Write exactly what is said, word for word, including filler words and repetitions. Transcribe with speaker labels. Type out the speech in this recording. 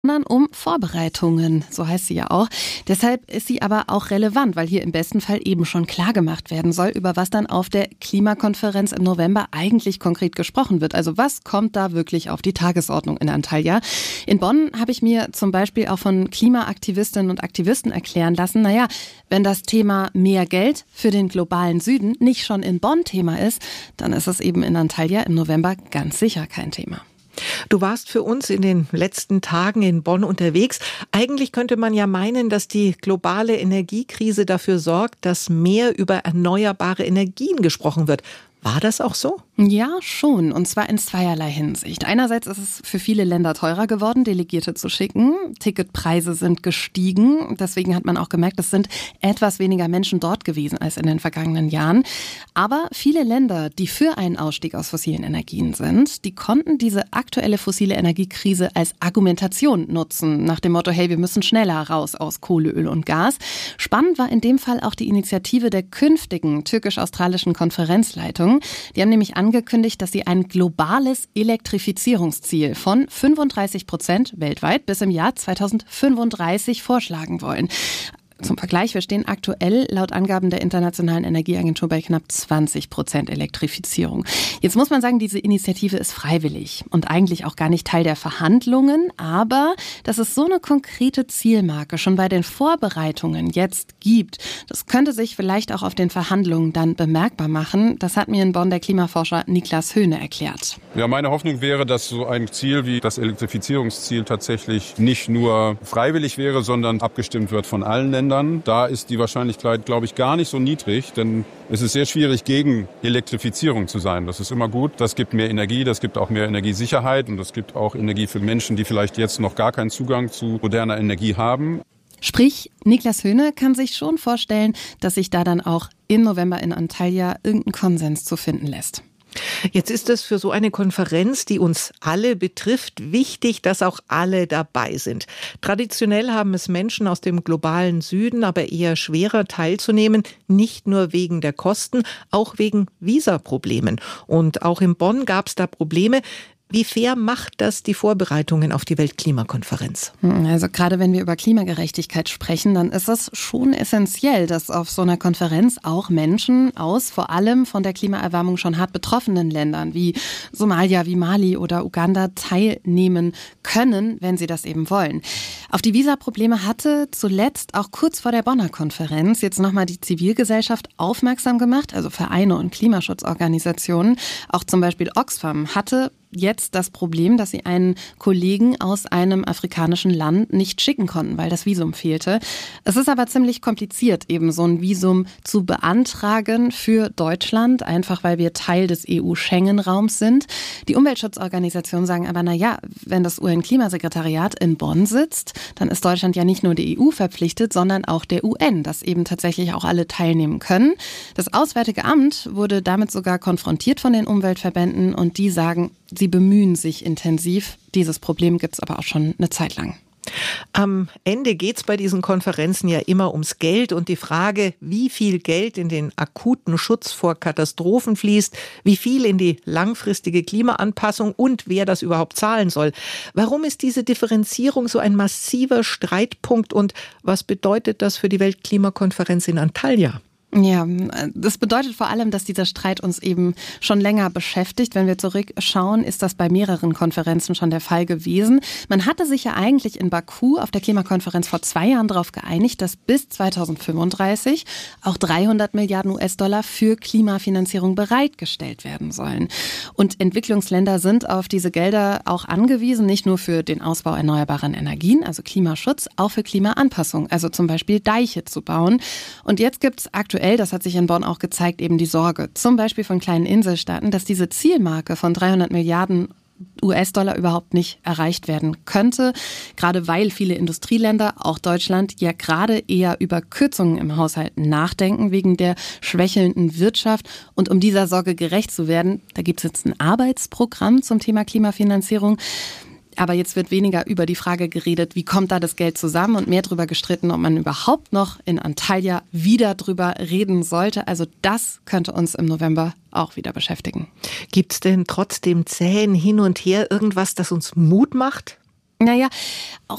Speaker 1: sondern um Vorbereitungen, so heißt sie ja auch. Deshalb ist sie aber auch relevant, weil hier im besten Fall eben schon klargemacht werden soll, über was dann auf der Klimakonferenz im November eigentlich konkret gesprochen wird. Also was kommt da wirklich auf die Tagesordnung in Antalya? In Bonn habe ich mir zum Beispiel auch von Klimaaktivistinnen und Aktivisten erklären lassen, naja, wenn das Thema mehr Geld für den globalen Süden nicht schon in Bonn Thema ist, dann ist es eben in Antalya im November ganz sicher kein Thema.
Speaker 2: Du warst für uns in den letzten Tagen in Bonn unterwegs. Eigentlich könnte man ja meinen, dass die globale Energiekrise dafür sorgt, dass mehr über erneuerbare Energien gesprochen wird. War das auch so?
Speaker 1: Ja, schon. Und zwar in zweierlei Hinsicht. Einerseits ist es für viele Länder teurer geworden, Delegierte zu schicken. Ticketpreise sind gestiegen. Deswegen hat man auch gemerkt, es sind etwas weniger Menschen dort gewesen als in den vergangenen Jahren. Aber viele Länder, die für einen Ausstieg aus fossilen Energien sind, die konnten diese aktuelle fossile Energiekrise als Argumentation nutzen. Nach dem Motto, hey, wir müssen schneller raus aus Kohle, Öl und Gas. Spannend war in dem Fall auch die Initiative der künftigen türkisch-australischen Konferenzleitung. Die haben nämlich angekündigt, dass sie ein globales Elektrifizierungsziel von fünfunddreißig Prozent weltweit bis im Jahr zweitausendfünfunddreißig vorschlagen wollen. Zum Vergleich, wir stehen aktuell laut Angaben der Internationalen Energieagentur bei knapp zwanzig Prozent Elektrifizierung. Jetzt muss man sagen, diese Initiative ist freiwillig und eigentlich auch gar nicht Teil der Verhandlungen. Aber dass es so eine konkrete Zielmarke schon bei den Vorbereitungen jetzt gibt, das könnte sich vielleicht auch auf den Verhandlungen dann bemerkbar machen. Das hat mir in Bonn der Klimaforscher Niklas Höhne erklärt.
Speaker 3: Ja, meine Hoffnung wäre, dass so ein Ziel wie das Elektrifizierungsziel tatsächlich nicht nur freiwillig wäre, sondern abgestimmt wird von allen Ländern. Da ist die Wahrscheinlichkeit, glaube ich, gar nicht so niedrig, denn es ist sehr schwierig, gegen Elektrifizierung zu sein. Das ist immer gut. Das gibt mehr Energie, das gibt auch mehr Energiesicherheit und das gibt auch Energie für Menschen, die vielleicht jetzt noch gar keinen Zugang zu moderner Energie haben.
Speaker 1: Sprich, Niklas Höhne kann sich schon vorstellen, dass sich da dann auch im November in Antalya irgendein Konsens zu finden lässt.
Speaker 2: Jetzt ist es für so eine Konferenz, die uns alle betrifft, wichtig, dass auch alle dabei sind. Traditionell haben es Menschen aus dem globalen Süden aber eher schwerer teilzunehmen, nicht nur wegen der Kosten, auch wegen Visaproblemen. Und auch in Bonn gab es da Probleme. Wie fair macht das die Vorbereitungen auf die Weltklimakonferenz?
Speaker 1: Also gerade wenn wir über Klimagerechtigkeit sprechen, dann ist es schon essentiell, dass auf so einer Konferenz auch Menschen aus vor allem von der Klimaerwärmung schon hart betroffenen Ländern wie Somalia, wie Mali oder Uganda teilnehmen können, wenn sie das eben wollen. Auf die Visaprobleme hatte zuletzt auch kurz vor der Bonner Konferenz jetzt nochmal die Zivilgesellschaft aufmerksam gemacht, also Vereine und Klimaschutzorganisationen. Auch zum Beispiel Oxfam hatte jetzt das Problem, dass sie einen Kollegen aus einem afrikanischen Land nicht schicken konnten, weil das Visum fehlte. Es ist aber ziemlich kompliziert, eben so ein Visum zu beantragen für Deutschland, einfach weil wir Teil des E U-Schengen-Raums sind. Die Umweltschutzorganisationen sagen aber, na ja, wenn das U N-Klimasekretariat in Bonn sitzt, dann ist Deutschland ja nicht nur die E U verpflichtet, sondern auch der U N, dass eben tatsächlich auch alle teilnehmen können. Das Auswärtige Amt wurde damit sogar konfrontiert von den Umweltverbänden und die sagen, sie bemühen sich intensiv. Dieses Problem gibt es aber auch schon eine Zeit lang.
Speaker 2: Am Ende geht es bei diesen Konferenzen ja immer ums Geld und die Frage, wie viel Geld in den akuten Schutz vor Katastrophen fließt, wie viel in die langfristige Klimaanpassung und wer das überhaupt zahlen soll. Warum ist diese Differenzierung so ein massiver Streitpunkt und was bedeutet das für die Weltklimakonferenz in Antalya?
Speaker 1: Ja, das bedeutet vor allem, dass dieser Streit uns eben schon länger beschäftigt. Wenn wir zurückschauen, ist das bei mehreren Konferenzen schon der Fall gewesen. Man hatte sich ja eigentlich in Baku auf der Klimakonferenz vor zwei Jahren darauf geeinigt, dass bis zweitausendfünfunddreißig auch dreihundert Milliarden U S-Dollar für Klimafinanzierung bereitgestellt werden sollen. Und Entwicklungsländer sind auf diese Gelder auch angewiesen, nicht nur für den Ausbau erneuerbaren Energien, also Klimaschutz, auch für Klimaanpassung, also zum Beispiel Deiche zu bauen. Und jetzt gibt es aktuell, das hat sich in Bonn auch gezeigt, eben die Sorge, zum Beispiel von kleinen Inselstaaten, dass diese Zielmarke von dreihundert Milliarden U S-Dollar überhaupt nicht erreicht werden könnte, gerade weil viele Industrieländer, auch Deutschland, ja gerade eher über Kürzungen im Haushalt nachdenken, wegen der schwächelnden Wirtschaft. Und um dieser Sorge gerecht zu werden, da gibt es jetzt ein Arbeitsprogramm zum Thema Klimafinanzierung. Aber jetzt wird weniger über die Frage geredet, wie kommt da das Geld zusammen und mehr darüber gestritten, ob man überhaupt noch in Antalya wieder drüber reden sollte. Also das könnte uns im November auch wieder beschäftigen.
Speaker 2: Gibt es denn trotz dem zähen Hin und Her irgendwas, das uns Mut macht?
Speaker 1: Naja,